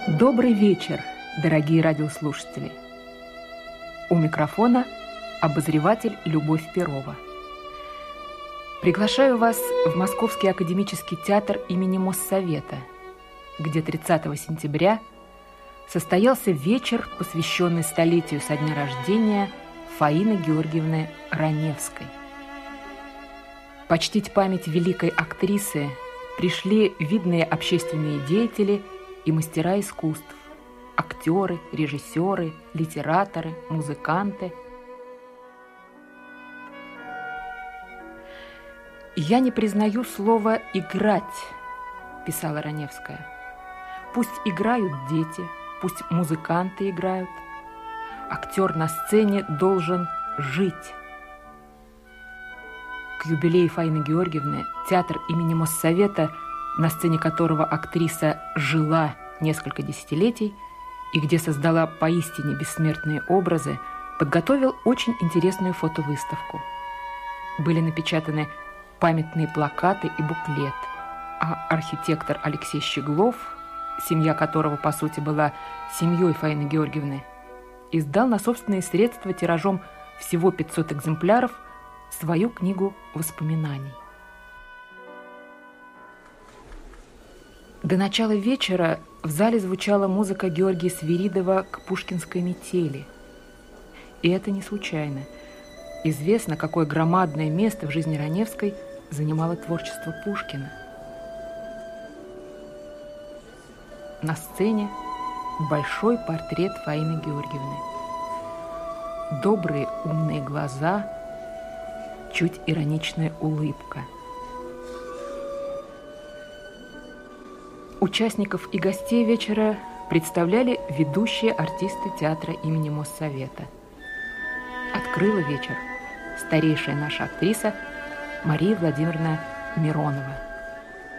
Добрый вечер, дорогие радиослушатели. У микрофона обозреватель Любовь Перова. Приглашаю вас в Московский академический театр имени Моссовета, где 30 сентября состоялся вечер, посвященный столетию со дня рождения Фаины Георгиевны Раневской. Почтить память великой актрисы пришли видные общественные деятели и мастера искусств, актеры, режиссеры, литераторы, музыканты. «Я не признаю слово «играть», – писала Раневская. «Пусть играют дети, пусть музыканты играют. Актер на сцене должен жить». К юбилею Фаины Георгиевны театр имени Моссовета, на сцене которого актриса жила несколько десятилетий и где создала поистине бессмертные образы, подготовил очень интересную фотовыставку. Были напечатаны памятные плакаты и буклет, а архитектор Алексей Щеглов, семья которого, по сути, была семьей Фаины Георгиевны, издал на собственные средства тиражом всего 500 экземпляров свою книгу воспоминаний. До начала вечера в зале звучала музыка Георгия Свиридова к пушкинской метели. И это не случайно. Известно, какое громадное место в жизни Раневской занимало творчество Пушкина. На сцене большой портрет Фаины Георгиевны. Добрые умные глаза, чуть ироничная улыбка. Участников и гостей вечера представляли ведущие артисты театра имени Моссовета. Открыла вечер старейшая наша актриса Мария Владимировна Миронова.